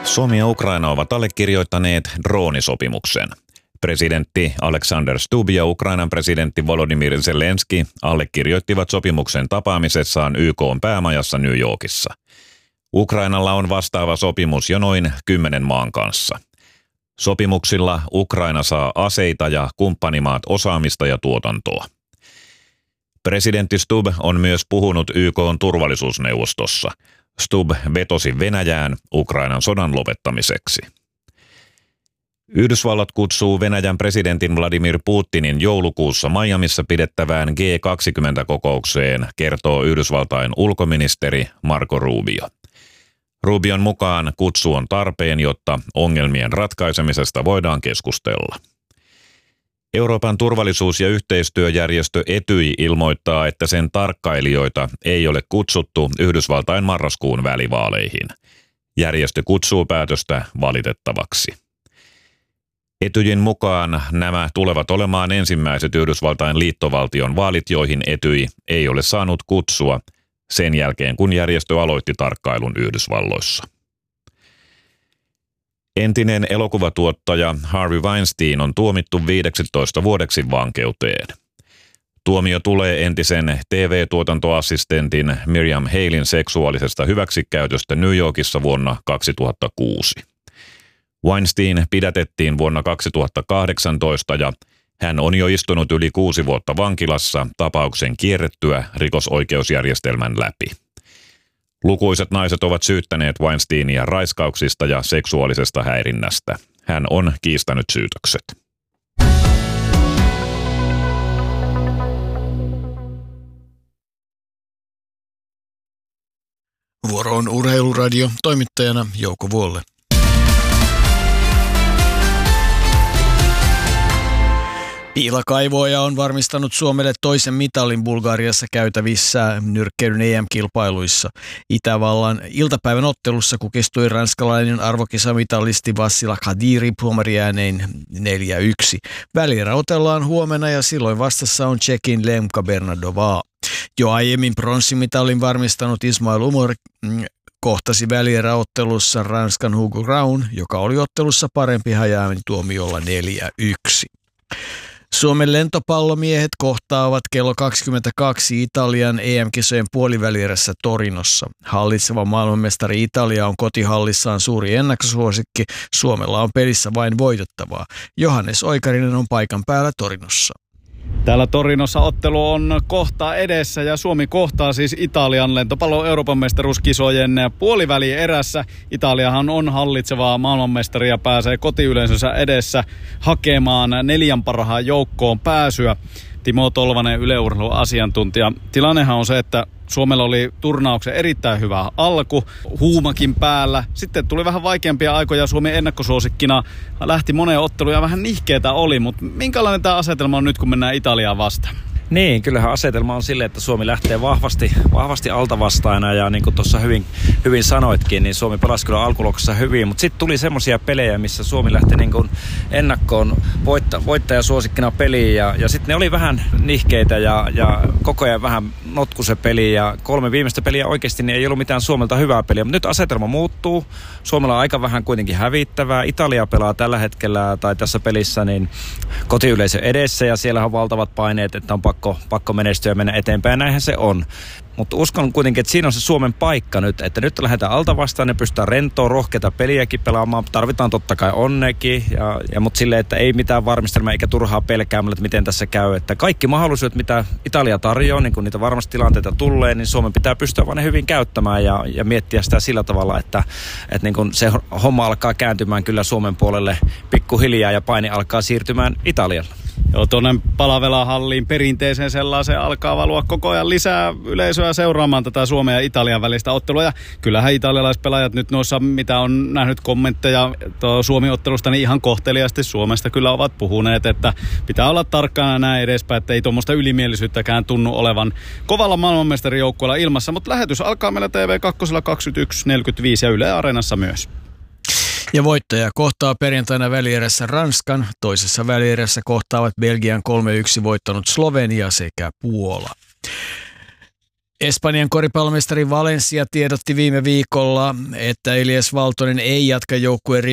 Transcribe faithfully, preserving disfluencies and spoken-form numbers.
Suomi ja Ukraina ovat allekirjoittaneet droonisopimuksen. Presidentti Alexander Stubb ja Ukrainan presidentti Volodymyr Zelenski allekirjoittivat sopimuksen tapaamisessaan Y K:n päämajassa New Yorkissa. Ukrainalla on vastaava sopimus jo noin kymmenen maan kanssa. Sopimuksilla Ukraina saa aseita ja kumppanimaat osaamista ja tuotantoa. Presidentti Stubb on myös puhunut Y K:n turvallisuusneuvostossa. Stubb vetosi Venäjään Ukrainan sodan lopettamiseksi. Yhdysvallat kutsuu Venäjän presidentin Vladimir Putinin joulukuussa Miamissa pidettävään G kaksikymmentä-kokoukseen, kertoo Yhdysvaltain ulkoministeri Marco Rubio. Rubion mukaan kutsu on tarpeen, jotta ongelmien ratkaisemisesta voidaan keskustella. Euroopan turvallisuus- ja yhteistyöjärjestö Etyj ilmoittaa, että sen tarkkailijoita ei ole kutsuttu Yhdysvaltain marraskuun välivaaleihin. Järjestö kutsuu päätöstä valitettavaksi. Etyjin mukaan nämä tulevat olemaan ensimmäiset Yhdysvaltain liittovaltion vaalit, joihin Etyj ei ole saanut kutsua sen jälkeen, kun järjestö aloitti tarkkailun Yhdysvalloissa. Entinen elokuvatuottaja Harvey Weinstein on tuomittu viideksitoista vuodeksi vankeuteen. Tuomio tulee entisen T V-tuotantoassistentin Miriam Haleyn seksuaalisesta hyväksikäytöstä New Yorkissa vuonna kaksituhattakuusi. Weinstein pidätettiin vuonna kaksituhattakahdeksantoista ja hän on jo istunut yli kuusi vuotta vankilassa tapauksen kierrettyä rikosoikeusjärjestelmän läpi. Lukuisat naiset ovat syyttäneet Weinsteinia raiskauksista ja seksuaalisesta häirinnästä. Hän on kiistänyt syytökset. Vuoro on Urheiluradio, toimittajana Jouko Vuolle. Piilakaivoja on varmistanut Suomelle toisen mitalin Bulgariassa käytävissä nyrkkeilyn E M-kilpailuissa. Itävallan iltapäivän ottelussa kukistui ranskalainen arvokisamitalisti Vassila Khadiri tuomariäänein neljä yksi. Välierä otellaan huomenna ja silloin vastassa on Tšekin Lemka Bernardová. Jo aiemmin pronssimitalin varmistanut Ismail Umar kohtasi välieräottelussa Ranskan Hugo Graun, joka oli ottelussa parempi hajaamin tuomiolla neljä yksi. Suomen lentopallomiehet kohtaavat kello kaksikymmentäkaksi Italian E M-kisojen puolivälierässä Torinossa. Hallitseva maailmanmestari Italia on kotihallissaan suuri ennakkosuosikki. Suomella on pelissä vain voitettavaa. Johannes Oikarinen on paikan päällä Torinossa. Täällä Torinossa ottelu on kohta edessä ja Suomi kohtaa siis Italian lentopallon Euroopan mestaruuskisojen puolivälierässä. Italiahan on hallitsevaa maailmanmestaria ja pääsee kotiyleisönsä edessä hakemaan neljän parhaan joukkoon pääsyä. Timo Tolvanen, Yle Urheilun asiantuntija. Tilannehan on se, että Suomella oli turnauksen erittäin hyvä alku, huumakin päällä. Sitten tuli vähän vaikeampia aikoja. Suomen ennakkosuosikkina lähti moneen otteluun ja vähän nihkeetä oli, mutta minkälainen tämä asetelma on nyt, kun mennään Italiaan vastaan? Niin, kyllähän asetelma on silleen, että Suomi lähtee vahvasti, vahvasti altavastaina ja niin kuin tuossa hyvin, hyvin sanoitkin, niin Suomi pelasi kyllä alkuloksessa hyvin, mutta sitten tuli semmoisia pelejä, missä Suomi lähti niin kuin ennakkoon voitta, voittajasuosikkina peliin ja, ja sitten ne oli vähän nihkeitä ja, ja koko ajan vähän notku se peli ja kolme viimeistä peliä oikeasti niin ei ollut mitään Suomelta hyvää peliä, mutta nyt asetelma muuttuu. Suomella on aika vähän kuitenkin hävittävää. Italia pelaa tällä hetkellä tai tässä pelissä niin kotiyleisö edessä ja siellä on valtavat paineet, että on pakko, pakko menestyä ja mennä eteenpäin. Näinhän se on. Mutta uskon kuitenkin, että siinä on se Suomen paikka nyt, että nyt lähdetään alta vastaan ja pystytään rentoa, rohkeita peliäkin pelaamaan. Tarvitaan totta kai onnekin, ja, ja, mutta silleen, että ei mitään varmistelmaa eikä turhaa pelkäämällä, että miten tässä käy. Että kaikki mahdollisuudet, mitä Italia tarjoaa, niin kun niitä varmasti tilanteita tulee, niin Suomen pitää pystyä vaan ne hyvin käyttämään ja, ja miettiä sitä sillä tavalla, että, että niin kun se homma alkaa kääntymään kyllä Suomen puolelle pikkuhiljaa ja paine alkaa siirtymään Italialle. Joo, tuonne Palavela-halliin perinteiseen sellaiseen alkaa valua koko ajan lisää yleisöä seuraamaan tätä Suomen ja Italian välistä ottelua. Ja kyllähän italialaispelaajat nyt noissa, mitä on nähnyt kommentteja Suomi-ottelusta, niin ihan kohteliaasti Suomesta kyllä ovat puhuneet, että pitää olla tarkkana näin edespäin, että ei tuommoista ylimielisyyttäkään tunnu olevan kovalla maailmanmestarijoukkueella ilmassa. Mutta lähetys alkaa meillä T V kaksi kaksikymmentäyksi neljäkymmentäviisi ja Yle Areenassa myös. Ja voittaja kohtaa perjantaina välierässä Ranskan, toisessa välierässä kohtaavat Belgian kolme yksi voittanut Slovenia sekä Puola. Espanjan koripallomestari Valencia tiedotti viime viikolla, että Elias Valtonen ei jatka joukkueen